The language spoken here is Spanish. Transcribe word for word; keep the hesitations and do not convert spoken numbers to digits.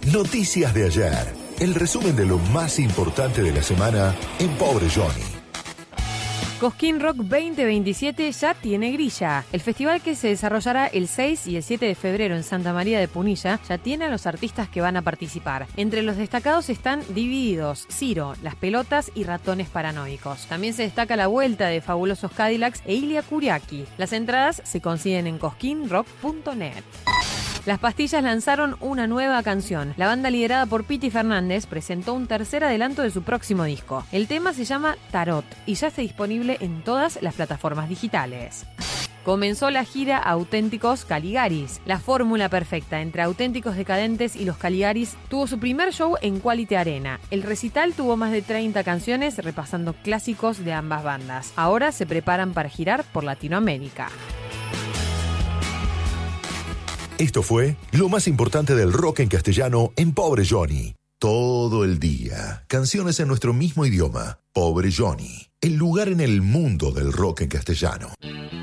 Noticias de ayer. El resumen de lo más importante de la semana en Pobre Johnny. Cosquín Rock veinte veintisiete ya tiene grilla. El festival, que se desarrollará el seis y el siete de febrero en Santa María de Punilla, ya tiene a los artistas que van a participar. Entre los destacados están Divididos, Ciro, Las Pelotas y Ratones Paranoicos. También se destaca la vuelta de Fabulosos Cadillacs e Ilia Kuriaki. Las entradas se consiguen en cosquín rock punto net. Las Pastillas lanzaron una nueva canción. La banda, liderada por Piti Fernández, presentó un tercer adelanto de su próximo disco. El tema se llama Tarot y ya está disponible en todas las plataformas digitales. Comenzó la gira Auténticos Caligaris. La fórmula perfecta entre Auténticos Decadentes y los Caligaris tuvo su primer show en Quality Arena. El recital tuvo más de treinta canciones repasando clásicos de ambas bandas. Ahora se preparan para girar por Latinoamérica. Esto fue lo más importante del rock en castellano en Pobre Johnny. Todo el día, canciones en nuestro mismo idioma. Pobre Johnny, el lugar en el mundo del rock en castellano.